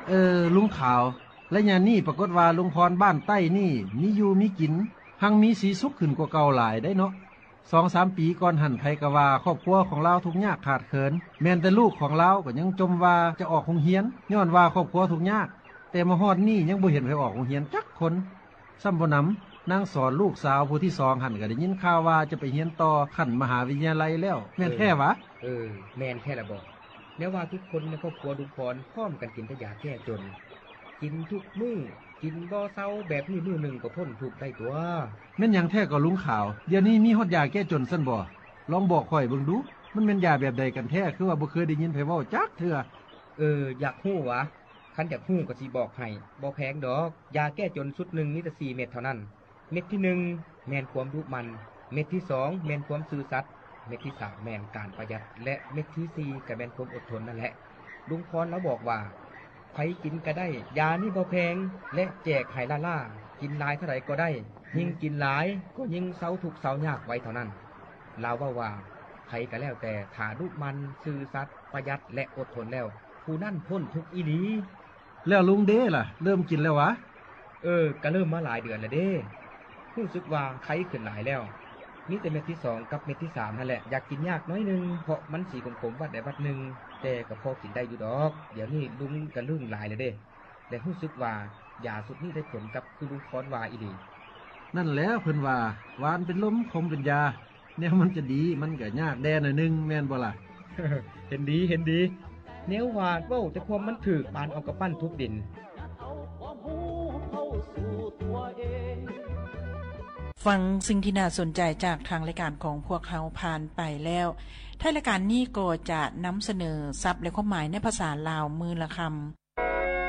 ลุงขาวและยามนี้ปรากฏว่าลุงพรบ้านใต้นี่มีอยู่มีกินหังมีสีสุขขึ้นกว่าเก่าหลายได้เนาะ2-3 ปีก่อนหันไผก็ว่าครอบครัวของเราทุกข์ยากขาดเขินแม้นแต่ลูกของเราก็ยังจมว่าจะออกโรงเรียนย้อนว่าครอบครัวทุกข์ยากแต่มาฮอดนี้ยังบ่เห็นไผออกโรงเรียนจักคนซ้ำบ่นำนางสอนลูกสาวผู้ที่2หันก็ได้ยินข่าวว่าจะไปเรียนต่อขั้นมหาวิทยาลัยแล้วแม่นแท้วะแม่นแท้ละบ่แม้ว่าทุกคนในครอบครัวลุงพรพร้อมกันกินแต่ยาแก้จนกินทุกมื้อกินบ่เซาแบบนี้มื้อนึงก็พ้นทุกข์ได้ตัวแม่นหยังแท้ก็ลุงขาวเดี๋ยวนี้มีฮอดยาแก้จนซั่นบ่ลองบอกข่อยเบิ่งดูมันแม่นยาแบบใดกันแท้คือว่าบ่เคยได้ยินไผเว้าจักเทื่ออยากฮู้วะคันอยากฮู้ก็สิบอกให้บ่แพงดอกยาแก้จนชุดนึงมีแต่4เม็ดเท่านั้นเม็ดที่1แม่นความดุมันเม็ดที่2แม่นความซื่อสัตย์เม็ดที่3แม่นการประหยัดและเม็ดที่4ก็แม่นความอดทนนั่นแหละลุงพรแล้วบอกว่าใครกินก็ได้ยานี่บ่แพงและแจกให้ล่ากินหลายเท่าไหร่ก็ได้ยิ่งกินหลายก็ยิ่งเซาทุกข์เซายากไว้เท่านั้นลาวว่าใครก็แล้วแต่ถ้าดุมันซื่อสัตย์ประหยัดและอดทนแล้วผู้นั่นพ้นทุกข์อีหลีแล้วลุงเด้ล่ะเริ่มกินแล้ววะก็เริ่มมาหลายเดือนแล้วเด้รู้สึกว่าไข้ขึ้นหลายแล้วนี่แต่เม็ดที่2กับเม็ดที่3นั่นแหละอยากกินยากน้อยนึงเพราะมันสีขมๆวัดใดวัดนึงแต่ก็พอกินได้อยู่ดอกเดี๋ยวนี้ลุงก็ลืมหลายแล้วเด้และรู้สึกว่ายาสุดนี้ได้ผลกับคือลุงพรว่าอีหลีนั่นแหละเพิ่นว่าหวานเป็นลมคมเป็นยาแนวมันจะดีมันก็ยากแดนหน่อยนึงแม่นบ่ล่ะเห็นดีแนวว่าเว้าแต่ความมันถูกปานเอากระปั้นทุบดินฟังสิ่งที่น่าสนใจจากทางรายการของพวกเขาผ่านไปแล้วท้ายรายการนี้ก็จะนำเสนอศัพท์และความหมายในภาษาลาวมือละคำ